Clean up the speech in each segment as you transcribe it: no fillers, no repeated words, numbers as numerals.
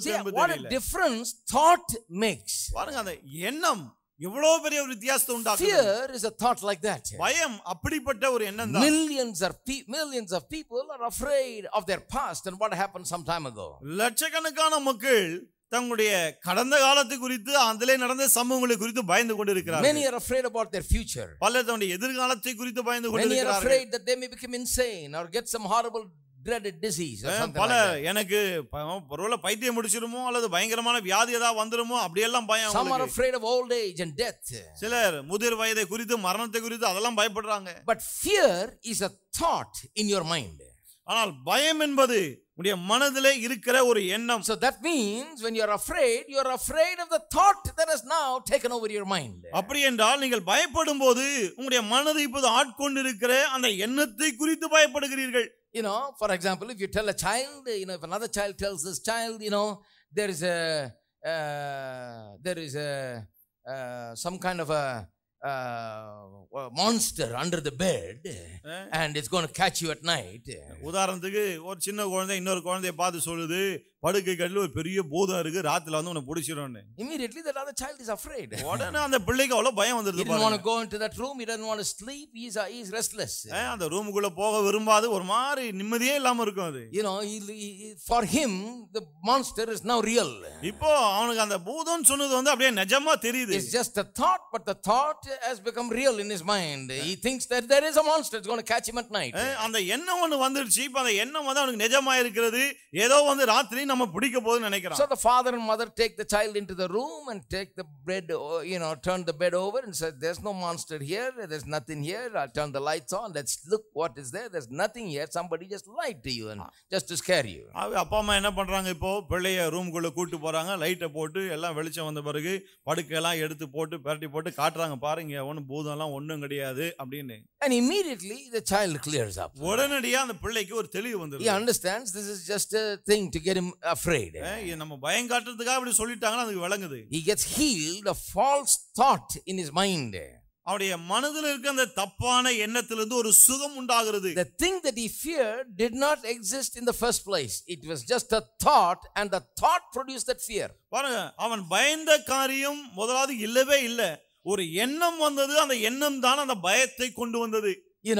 See what a difference thought makes. பாருங்க அந்த எண்ணம் எவ்வளவு பெரிய ஒரு வித்தியாசத்தை உண்டாக்குது. Fear is a thought like that. பயம் அப்படிப்பட்ட ஒரு எண்ணம் தான். Millions of people are afraid of their past and what happened some time ago. லட்சக்கணக்கான மக்கள் தங்களுடைய கடந்த காலத்தை குறித்து அதிலே நடந்த சம்பவங்களை குறித்து பயந்து கொண்டிருக்கிறார்கள். Many are afraid about their future. பலர் தங்களுடைய எதிர்காலத்தை குறித்து பயந்து Many are கொண்டிருக்கிறார்கள். afraid that they may become insane or get some horrible dreaded disease or something பல like that. எனக்கு ஒருவேளை பைத்தியம் முடிச்சிருமோ அல்லது பயங்கரமான வியாதி ஏதாவது வந்துருமோ அப்படியெல்லாம் பயம். Some are afraid of old age and death. சிலர் முதிர் வயதை குறித்து மரணத்தை குறித்து அதெல்லாம் பயப்படுறாங்க. But fear is a thought in your mind. ஆனால் பயம் என்பது உடைய மனதிலே இருக்கிற ஒரு எண்ணம். So that means when you are afraid of the thought that has now taken over your mind. அப்படி என்றால் நீங்கள் பயப்படும் போது உங்களுடைய மனதை இப்போது ஆட்கொண்டு இருக்கிற அந்த எண்ணத்தை குறித்து பயப்படுகிறீர்கள். You know, for example, if you tell a child, if another child tells this child, there is some kind of a monster under the bed and it's going to catch you at night. உதாரணத்துக்கு ஒரு சின்ன குழந்தை இன்னொரு குழந்தையை பார்த்து சொல்லுது, படுக்கை கட்டில ஒரு பெரிய பூதம் இருக்கு, ராத்திரில வந்து உன்னை பிடிச்சிரும்னு. Immediately that other child is afraid. உடனே அந்த பிள்ளைக்கு அவ்வளவு பயம் வந்துருது. He doesn't want to go into that room, he doesn't want to sleep, he is restless. அந்த ரூமுக்குள்ள போக விரும்பாது, ஒரு மாதிரி நிம்மதியே இல்லாம இருக்கும் அது. For him the monster is now real. இப்போ அவனுக்கு அந்த பூதம் சொன்னது வந்து அப்படியே நிஜமா தெரியுது. It's just a thought, but the thought has become real in his mind. He thinks that there is a monster, it's going to catch him at night. அந்த எண்ணம் ஒன்னு வந்துருச்சு. இப்போ அந்த எண்ணம் வந்து அவனுக்கு நிஜமா இருக்கிறது. ஏதோ வந்து ராத்திரி நம்ம பிடிக்க போகுதுன்னு நினைக்கிறான். So the father and mother take the child into the room and take the bed, turn the bed over and say, there's no monster here, there's nothing here, I'll turn the lights on, let's look what is there, there's nothing here, somebody just lied to you and just to scare you. அப்பா அம்மா என்ன பண்றாங்க, இப்போ பிள்ளைய ரூமுக்குள்ள கூட்டி போறாங்க, லைட்டை போட்டு எல்லாம் வெளிச்சம் வந்த பிறகு படுக்கையெல்லாம் எடுத்து போட்டு பரட்டி போட்டு காட்டுறாங்க, பாருங்க ஒன்னும் பூதம்லாம் ஒன்றும் கிடையாது அப்படின்னு. And immediately the child clears up. உடனடியா அந்த பிள்ளைக்கு ஒரு தெளிவு வந்துருது. He understands this is just a thing to get him afraid. நம்ம பயம் காட்டுறதுக்காக அப்படி சொல்லிட்டாங்கன்னா அதுக்கு விளங்குது. He gets healed a false thought in his mind. அவருடைய மனதில் இருக்க அந்த தப்பான எண்ணத்திலிருந்து ஒரு சுகம் உண்டாகிறது. The thing that he feared did not exist in the first place. It was just a thought and the thought produced that fear. பாருங்க, அவன் பயந்த காரியம் முதலாவது இல்லவே இல்லை. ஒரு எண்ணம் வந்தது, அந்த எண்ணம் தான் அந்த பயத்தை கொண்டு வந்தது.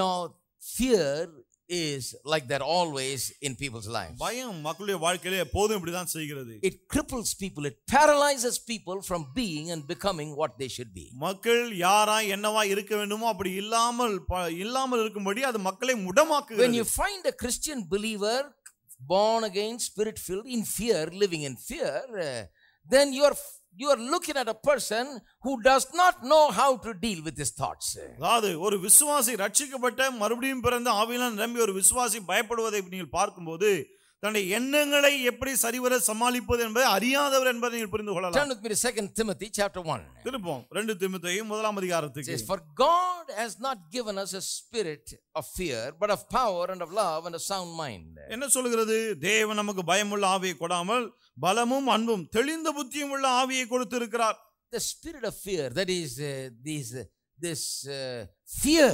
Fear is like that always in people's lives. பயம் மக்களுடைய வாழ்க்கையில எப்போதும் இப்படி தான் செய்கிறது. It cripples people, it paralyzes people from being and becoming what they should be. மக்கள் யாரா என்னவா இருக்க வேண்டுமோ அப்படி இல்லாமல் இருக்கும்படி அது மக்களை முடமாக்குகிறது. When you find a Christian believer born again, spirit filled, in fear, living in fear, then you are looking at a person who does not know how to deal with his thoughts. அதாவது ஒரு விசுவாசி ரட்சிக்கப்பட்ட மறுபடியும் பிறந்த ஆவியினால் நிரம்பிய ஒரு விசுவாசி பயப்படுவதை நீங்கள் பார்க்கும்போது தன்னுடைய எண்ணங்களை எப்படி சரிவர சமாளிப்பது என்பதை அறியாதவர் என்பதை நீங்கள் புரிந்து கொள்ளலாம். Turn with me to 2 Timothy chapter 1. திருப்போம் 2 தீமோத்தேயு 1 அதிகாரத்துக்கு. For God has not given us a spirit of fear, but of power and of love and a sound mind. என்ன சொல்கிறது? தேவன் நமக்கு பயமுள்ள ஆவியை கொடாமல் பலமும் அன்பும் தெளிந்த புத்தியும் உள்ள ஆவியை கொடுத்திருக்கிறார். The spirit of fear, that is this fear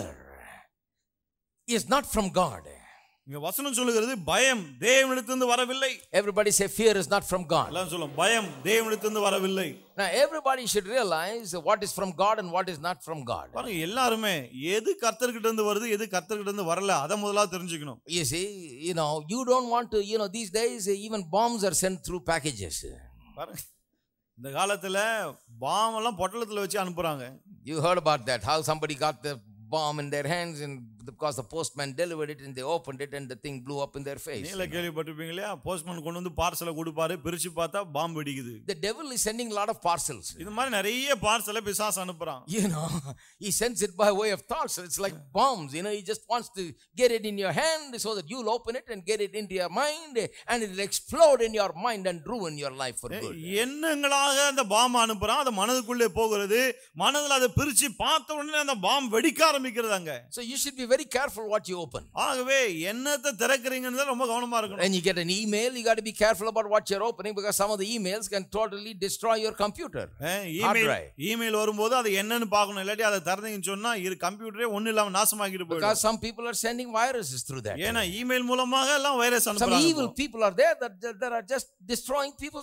is not from God. இங்க வசனம் சொல்லுகிறது பயம் தேவனிடத்திலிருந்து வரவில்லை. Everybody say fear is not from God. எல்லாம் சொல்லும் பயம் தேவனிடத்திலிருந்து வரவில்லை. Now everybody should realize what is from God and what is not from God. பாருங்க, எல்லாரும் எது கர்த்தர்கிட்ட இருந்து வருது எது கர்த்தர்கிட்ட இருந்து வரல அத முதல்ல தெரிஞ்சுக்கணும். You see, you don't want to, these days even bombs are sent through packages. பாருங்க, இந்த காலத்துல பாம் எல்லாம் பொட்டலத்துல வச்சு அனுப்புறாங்க. You heard about that, how somebody got the bomb in their hands and because the postman delivered it and they opened it and the thing blew up in their face. நீல கேள்விப்பட்டிருப்பீங்க இல்லையா? Postman கொண்டு வந்து பார்சலை கொடுப்பாரு, பிரிச்சு பார்த்தா bomb வெடிக்குது. The devil is sending a lot of parcels. இது மாதிரி நிறைய பார்சலை பிசாசு அனுப்புறான். He sends it by way of thoughts. It's like bombs. He just wants to get it in your hand so that you'll open it and get it into your mind and it will explode in your mind and ruin your life for good. எண்ணங்களாக அந்த bomb அனுப்புறான், அது மனதுக்குள்ளே போகிறது. மனதுல அதை பிரிச்சு பார்த்த உடனே அந்த பாம் வெடிக்க ஆரம்பிக்கிறதாங்க. So you should be very careful what you open. ஆகவே என்னத்தை திறக்கறீங்கன்னு ரொம்ப கவனமா இருக்கணும். When you get an email, you got to be careful about what you're opening because some of the emails can totally destroy your computer. email வரும்போது அது என்னன்னு பார்க்கணும். இல்லாட்டி அதை திறந்தீங்கன்னு சொன்னா கம்ப்யூட்டரே ஒண்ணு இல்லாம நாசமாக்கிட்டு போயிடும். Because some people are sending viruses through that. ஏனா email மூலமாக எல்லாம் வைரஸ் அனுப்புறாங்க. Some evil people are there that are just destroying people's